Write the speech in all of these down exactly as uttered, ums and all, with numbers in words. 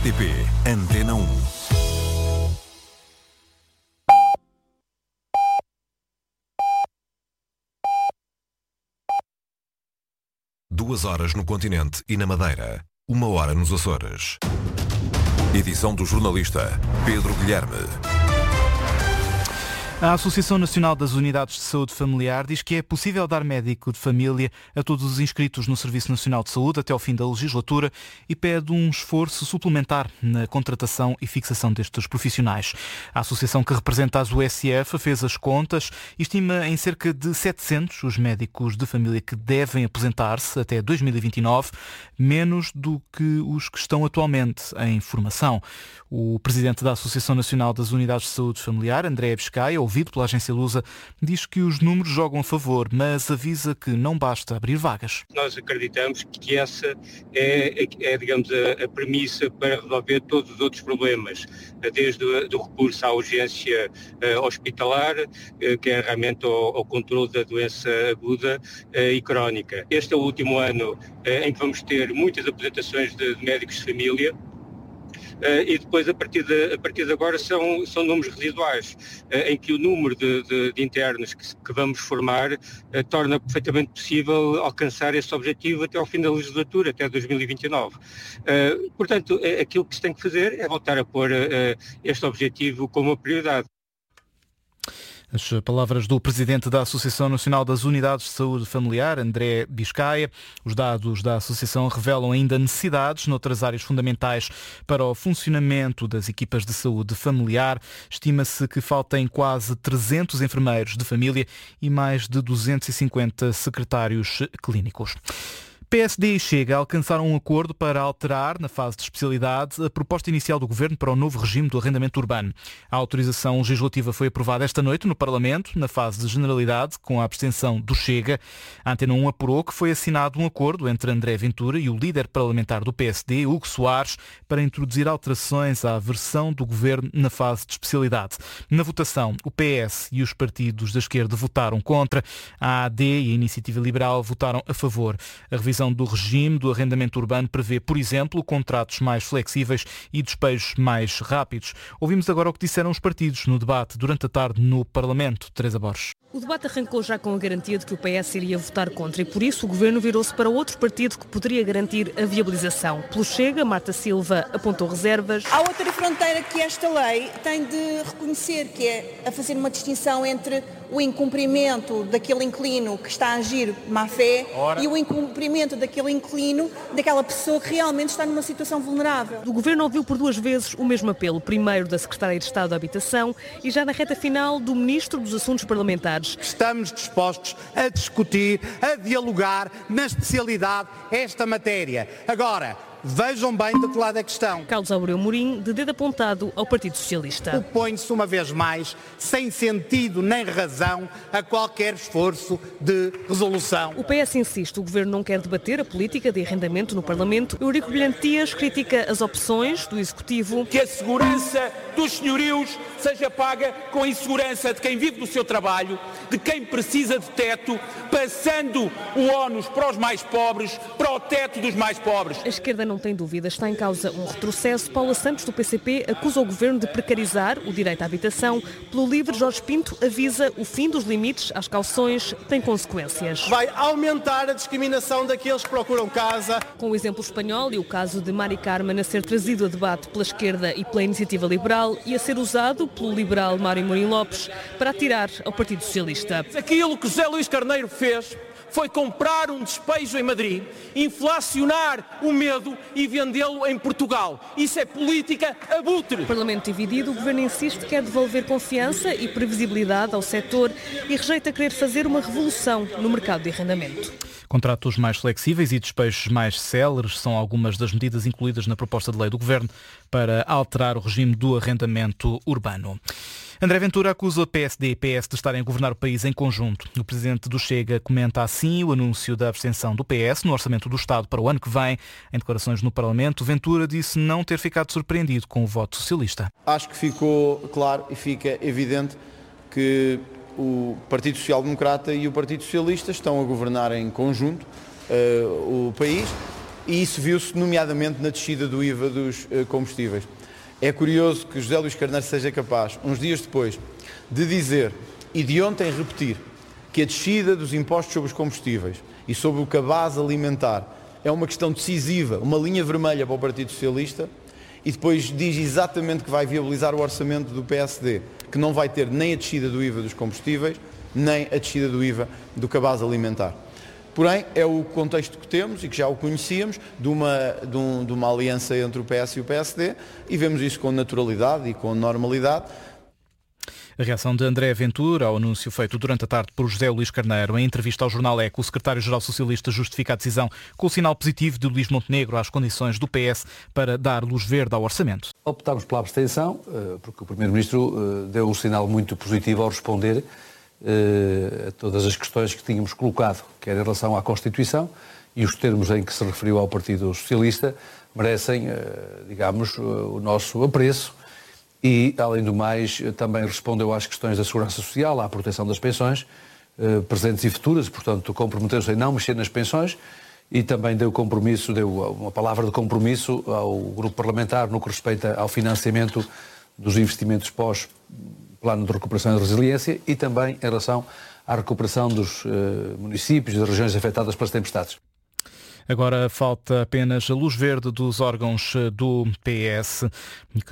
R T P Antena um. Duas horas no continente e na Madeira. Uma hora nos Açores. Edição do jornalista Pedro Guilherme. A Associação Nacional das Unidades de Saúde Familiar diz que é possível dar médico de família a todos os inscritos no Serviço Nacional de Saúde até ao fim da legislatura e pede um esforço suplementar na contratação e fixação destes profissionais. A associação, que representa as U S F, fez as contas e estima em cerca de setecentos os médicos de família que devem aposentar-se até dois mil e vinte e nove, menos do que os que estão atualmente em formação. O presidente da Associação Nacional das Unidades de Saúde Familiar, André Biscaia, ouvido pela agência Lusa, diz que os números jogam a favor, mas avisa que não basta abrir vagas. Nós acreditamos que essa é, é digamos, a, a premissa para resolver todos os outros problemas, desde o do recurso à urgência uh, hospitalar, uh, que é realmente ao, ao controle da doença aguda uh, e crónica. Este é o último ano uh, em que vamos ter muitas apresentações de, de médicos de família. Uh, e depois, a partir de, a partir de agora, são, são números residuais, uh, em que o número de, de, de internos que, que vamos formar uh, torna perfeitamente possível alcançar esse objetivo até ao fim da legislatura, até dois mil e vinte e nove. Uh, portanto, é, aquilo que se tem que fazer é voltar a pôr uh, este objetivo como uma prioridade. As palavras do presidente da Associação Nacional das Unidades de Saúde Familiar, André Biscaia. Os dados da associação revelam ainda necessidades noutras áreas fundamentais para o funcionamento das equipas de saúde familiar. Estima-se que faltem quase trezentos enfermeiros de família e mais de duzentos e cinquenta secretários clínicos. P S D e Chega alcançaram um acordo para alterar, na fase de especialidade, a proposta inicial do Governo para o novo regime do arrendamento urbano. A autorização legislativa foi aprovada esta noite no Parlamento, na fase de generalidade, com a abstenção do Chega. A Antena um apurou que foi assinado um acordo entre André Ventura e o líder parlamentar do P S D, Hugo Soares, para introduzir alterações à versão do Governo na fase de especialidade. Na votação, o P S e os partidos da esquerda votaram contra, a A D e a Iniciativa Liberal votaram a favor. A revisão do regime do arrendamento urbano prevê, por exemplo, contratos mais flexíveis e despejos mais rápidos. Ouvimos agora o que disseram os partidos no debate durante a tarde no Parlamento. Teresa Borges. O debate arrancou já com a garantia de que o P S iria votar contra e, por isso, o Governo virou-se para outro partido que poderia garantir a viabilização. Pelo Chega, Marta Silva apontou reservas. Há outra fronteira que esta lei tem de reconhecer, que é a fazer uma distinção entre o incumprimento daquele inquilino que está a agir má-fé e o incumprimento daquele inquilino, daquela pessoa que realmente está numa situação vulnerável. O Governo ouviu por duas vezes o mesmo apelo, primeiro da Secretária de Estado da Habitação e já na reta final do Ministro dos Assuntos Parlamentares. Estamos dispostos a discutir, a dialogar na especialidade esta matéria. Agora, vejam bem de que lado é que estão. Carlos Aureu Mourinho, de dedo apontado ao Partido Socialista. Opõe-se uma vez mais, sem sentido nem razão, a qualquer esforço de resolução. O P S insiste, o Governo não quer debater a política de arrendamento no Parlamento. Eurico Brilhante Dias critica as opções do Executivo. Que a segurança dos senhorios seja paga com a insegurança de quem vive do seu trabalho, de quem precisa de teto, passando o ónus para os mais pobres, para o teto dos mais pobres. A esquerda não tem dúvida, está em causa um retrocesso. Paula Santos, do P C P, acusa o Governo de precarizar o direito à habitação. Pelo Livre, Jorge Pinto avisa o fim dos limites às cauções tem consequências. Vai aumentar a discriminação daqueles que procuram casa. Com o exemplo espanhol e o caso de Mari Carmen a ser trazido a debate pela esquerda e pela Iniciativa Liberal e a ser usado pelo liberal Mário Mourinho Lopes para atirar ao Partido Socialista. Aquilo que José Luís Carneiro fez foi comprar um despejo em Madrid, inflacionar o medo e vendê-lo em Portugal. Isso é política abutre. Parlamento dividido, o Governo insiste que quer devolver confiança e previsibilidade ao setor e rejeita querer fazer uma revolução no mercado de arrendamento. Contratos mais flexíveis e despejos mais céleres são algumas das medidas incluídas na proposta de lei do Governo para alterar o regime do arrendamento urbano. André Ventura acusa o P S D e P S de estarem a governar o país em conjunto. O presidente do Chega comenta assim o anúncio da abstenção do P S no Orçamento do Estado para o ano que vem. Em declarações no Parlamento, Ventura disse não ter ficado surpreendido com o voto socialista. Acho que ficou claro e fica evidente que o Partido Social Democrata e o Partido Socialista estão a governar em conjunto uh, o país e isso viu-se nomeadamente na descida do I V A dos uh, combustíveis. É curioso que José Luís Carneiro seja capaz, uns dias depois, de dizer e de ontem repetir que a descida dos impostos sobre os combustíveis e sobre o cabaz alimentar é uma questão decisiva, uma linha vermelha para o Partido Socialista, e depois diz exatamente que vai viabilizar o orçamento do P S D, que não vai ter nem a descida do I V A dos combustíveis, nem a descida do I V A do cabaz alimentar. Porém, é o contexto que temos e que já o conhecíamos, de uma, de, um, de uma aliança entre o P S e o P S D, e vemos isso com naturalidade e com normalidade. A reação de André Ventura ao anúncio feito durante a tarde por José Luís Carneiro. Em entrevista ao jornal Eco, o secretário-geral socialista justifica a decisão com o sinal positivo de Luís Montenegro às condições do P S para dar luz verde ao orçamento. Optámos pela abstenção, porque o primeiro-ministro deu um sinal muito positivo ao responder a todas as questões que tínhamos colocado, quer em relação à Constituição, e os termos em que se referiu ao Partido Socialista merecem, digamos, o nosso apreço. E, além do mais, também respondeu às questões da segurança social, à proteção das pensões, eh, presentes e futuras, portanto, comprometeu-se em não mexer nas pensões, e também deu compromisso, deu uma palavra de compromisso ao grupo parlamentar no que respeita ao financiamento dos investimentos pós-plano de recuperação e resiliência, e também em relação à recuperação dos eh, municípios e das regiões afetadas pelas tempestades. Agora falta apenas a luz verde dos órgãos do P S, que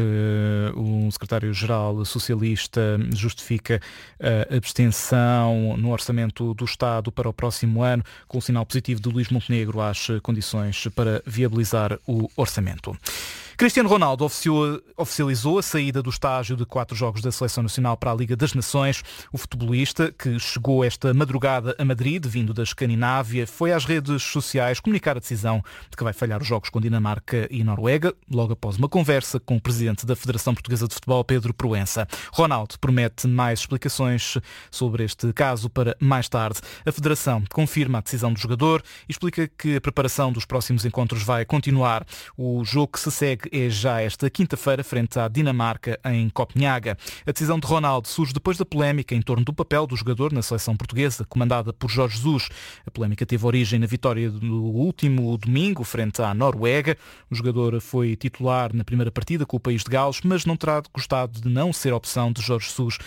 o secretário-geral socialista justifica a abstenção no orçamento do Estado para o próximo ano, com o sinal positivo de Luís Montenegro às condições para viabilizar o orçamento. Cristiano Ronaldo oficializou a saída do estágio de quatro jogos da Seleção Nacional para a Liga das Nações. O futebolista, que chegou esta madrugada a Madrid, vindo da Escandinávia, foi às redes sociais comunicar a decisão de que vai falhar os jogos com Dinamarca e Noruega, logo após uma conversa com o presidente da Federação Portuguesa de Futebol, Pedro Proença. Ronaldo promete mais explicações sobre este caso para mais tarde. A Federação confirma a decisão do jogador e explica que a preparação dos próximos encontros vai continuar. O jogo que se segue é já esta quinta-feira frente à Dinamarca em Copenhaga. A decisão de Ronaldo surge depois da polémica em torno do papel do jogador na seleção portuguesa, comandada por Jorge Jesus. A polémica teve origem na vitória do último domingo frente à Noruega. O jogador foi titular na primeira partida com o país de Gales, mas não terá gostado de não ser opção de Jorge Jesus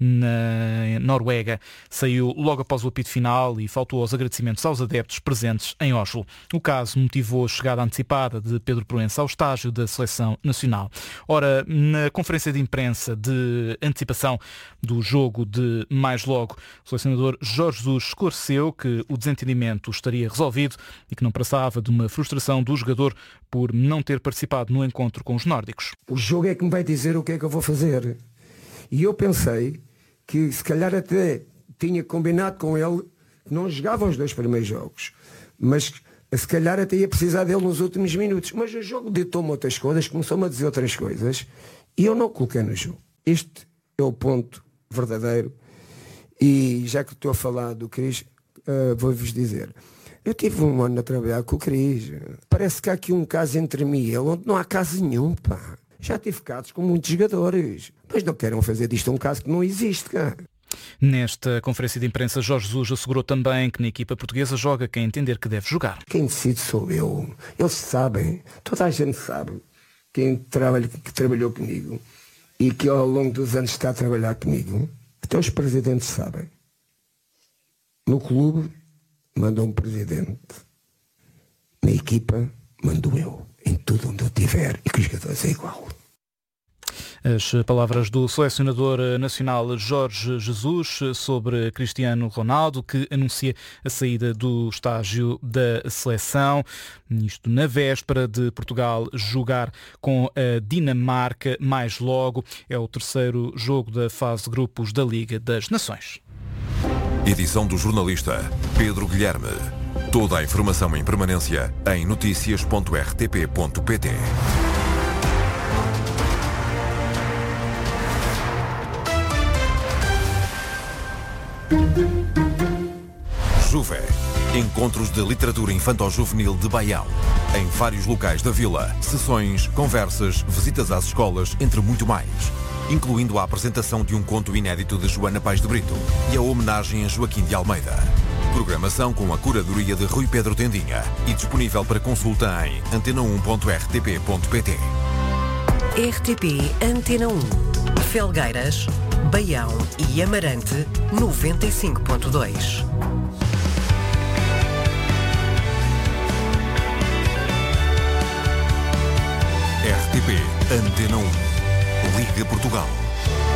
na Noruega. Saiu logo após o apito final e faltou aos agradecimentos aos adeptos presentes em Oslo. O caso motivou a chegada antecipada de Pedro Proença ao estágio da Seleção Nacional. Ora, na conferência de imprensa de antecipação do jogo de mais logo, o selecionador Jorge Jesus esclareceu que o desentendimento estaria resolvido e que não passava de uma frustração do jogador por não ter participado no encontro com os nórdicos. O jogo é que me vai dizer o que é que eu vou fazer. E eu pensei que se calhar até tinha combinado com ele que não jogava os dois primeiros jogos, mas se calhar até ia precisar dele nos últimos minutos. Mas o jogo ditou-me outras coisas, começou-me a dizer outras coisas e eu não coloquei no jogo. Este é o ponto verdadeiro. E já que estou a falar do Cris, uh, vou-vos dizer, eu tive um ano a trabalhar com o Cris. Parece que há aqui um caso entre mim e ele onde não há caso nenhum, pá. Já tive casos com muitos jogadores, mas não queiram fazer disto um caso que não existe, cara. Nesta conferência de imprensa, Jorge Jesus assegurou também que na equipa portuguesa joga quem entender que deve jogar. Quem decide sou eu. Eles sabem, toda a gente sabe, quem trabalha, que trabalhou comigo e que ao longo dos anos está a trabalhar comigo. Até os presidentes sabem. No clube, manda um presidente. Na equipa, mando eu. Em tudo onde eu estiver e que os jogadores é igual. As palavras do selecionador nacional Jorge Jesus sobre Cristiano Ronaldo, que anuncia a saída do estágio da seleção, isto na véspera de Portugal jogar com a Dinamarca mais logo. É o terceiro jogo da fase de grupos da Liga das Nações. Edição do jornalista Pedro Guilherme. Toda a informação em permanência em notícias ponto r t p ponto p t. Juve. Encontros de literatura infanto-juvenil de Baião. Em vários locais da vila. Sessões, conversas, visitas às escolas, entre muito mais. Incluindo a apresentação de um conto inédito de Joana Paes de Brito e a homenagem a Joaquim de Almeida. Programação com a curadoria de Rui Pedro Tendinha e disponível para consulta em antena um ponto r t p ponto p t. R T P Antena um. Felgueiras, Baião e Amarante, noventa e cinco ponto dois. R T P Antena um. Liga Portugal.